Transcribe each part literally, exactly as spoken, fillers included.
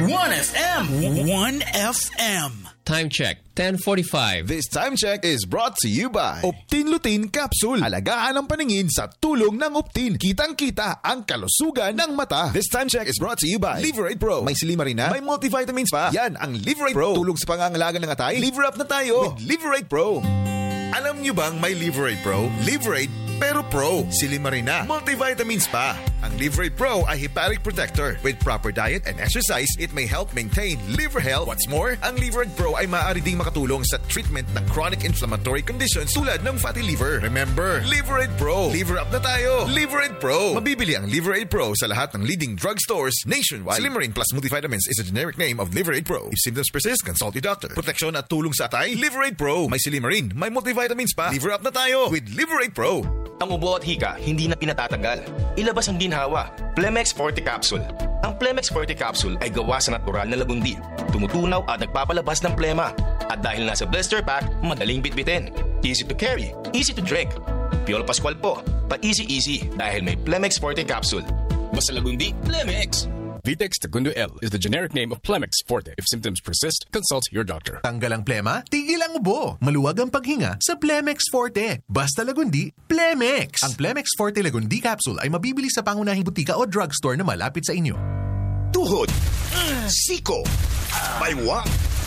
one F M. one F M. Time check, ten forty-five. This time check is brought to you by Optin Lutein Capsule. Alagaan ang paningin sa tulong ng Optin. Kitang-kita ang kalusugan ng mata. This time check is brought to you by Liverate Pro. May silimarina, may multivitamins pa. Yan ang Liverate Pro. Tulong sa pangangalaga ng atay. Liver up na tayo with Liverate Pro. Alam nyo bang may Liverate Pro? Liverate pero Pro. Silimarina, multivitamins pa. Ang Liverate Pro ay hepatic protector. With proper diet and exercise, it may help maintain liver health. What's more, ang Liverate Pro ay maaari ding makatulong sa treatment ng chronic inflammatory conditions tulad ng fatty liver. Remember, Liverate Pro. Liver up na tayo. Liverate Pro. Mabibili ang Liverate Pro sa lahat ng leading drugstores nationwide. Slimarine plus multivitamins is a generic name of Liverate Pro. If symptoms persist, consult your doctor. Proteksyon at tulong sa atay, Liverate Pro. May Slimarine, may multivitamins pa. Liver up na tayo with Liverate Pro. Ang ubo at hika, hindi na pinatatanggal. Ilabas ang ginhawa. Plemex Forte Capsule. Ang Plemex Forte Capsule ay gawa sa natural na lagundi. Tumutunaw at nagpapalabas ng plema. At dahil nasa blister pack, madaling bitbitin. Easy to carry, easy to drink. Piolo Pascual po, pa-easy-easy dahil may Plemex Forte Capsule. Basta lagundi, Plemex. Vitex Segundo L is the generic name of Plemex Forte. If symptoms persist, consult your doctor. Tanggal ang plema, tigil ang ubo. Maluwag ang paghinga sa Plemex Forte. Basta lagundi, Plemex. Ang Plemex Forte Lagundi Capsule ay mabibili sa pangunahing butika o drugstore na malapit sa inyo. Tuhod, siko, baywang,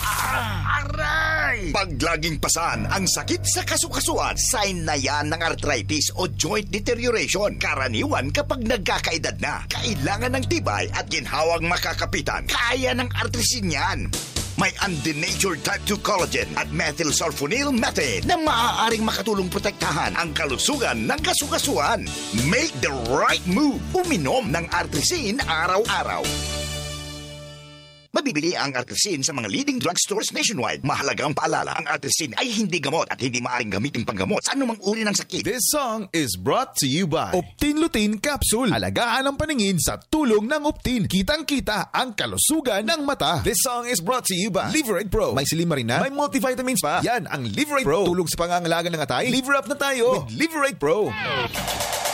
aray! Pag laging pasan ang sakit sa kasukasuan, sign na yan ng arthritis o joint deterioration. Karaniwan kapag nagkakaedad na, kailangan ng tibay at ginhawang makakapitan. Kaya ng artrisin yan. May undenatured type two collagen at methylsulfonyl methane na maaaring makatulong protektahan ang kalusugan ng kasukasuan. Make the right move. Uminom ng artrisin araw-araw. Mabibili ang artrisin sa mga leading drugstores nationwide. Mahalagang paalala, ang artrisin ay hindi gamot at hindi maaaring gamitin panggamot sa anumang uri ng sakit. This song is brought to you by Optin Lutein Capsule. Alagaan ang paningin sa tulong ng Optin. Kitang-kita ang kalusugan ng mata. This song is brought to you by Liverate Pro. May silimarina, may multivitamins pa. Yan ang Liverate Pro. Tulong sa pangangalaga ng atay. Liver up na tayo with Liverate Pro.